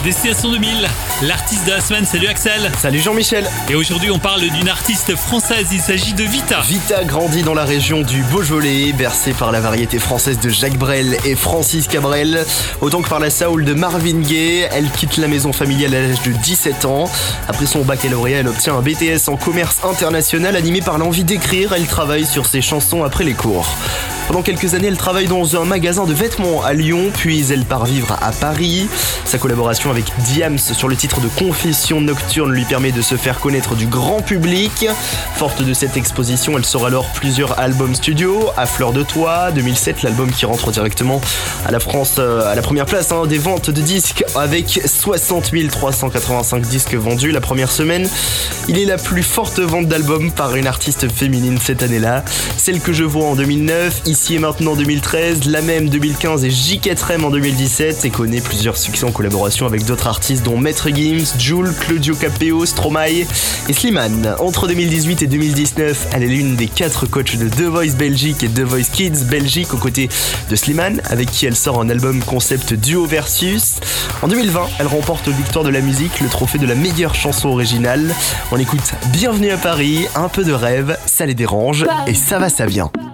Destination 2000, l'artiste de la semaine, salut Axel. Salut Jean-Michel. Et aujourd'hui on parle d'une artiste française, il s'agit de Vita. Vita grandit dans la région du Beaujolais, bercée par la variété française de Jacques Brel et Francis Cabrel. Autant que par la soul de Marvin Gaye, elle quitte la maison familiale à l'âge de 17 ans. Après son baccalauréat, elle obtient un BTS en commerce international. Animée par l'envie d'écrire, elle travaille sur ses chansons après les cours. Pendant quelques années, elle travaille dans un magasin de vêtements à Lyon, puis elle part vivre à Paris. Sa collaboration avec Diams sur le titre de Confession Nocturne lui permet de se faire connaître du grand public. Forte de cette exposition, elle sort alors plusieurs albums studio. À Fleur de Toit, 2007, l'album qui rentre directement à la France à la première place des ventes de disques avec 60 385 disques vendus la première semaine. Il est la plus forte vente d'albums par une artiste féminine cette année-là. Celle que je vois en 2009, Ici et Maintenant en 2013, La Même 2015 et J4M en 2017 et connaît plusieurs succès en collaboration avec d'autres artistes dont Maître Gims, Jul, Claudio Capeo, Stromae et Slimane. Entre 2018 et 2019, elle est l'une des 4 coachs de The Voice Belgique et The Voice Kids Belgique aux côtés de Slimane, avec qui elle sort un album concept duo versus. En 2020, elle remporte aux Victoires de la musique le trophée de la meilleure chanson originale. On écoute Bienvenue à Paris, un peu de rêve, ça les dérange et ça va, ça vient.